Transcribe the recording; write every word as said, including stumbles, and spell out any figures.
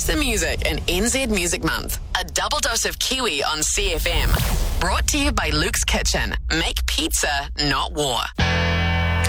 Taste the music in N Z Music Month. A double dose of Kiwi on C F M. Brought to you by Luke's Kitchen. Make pizza, not war.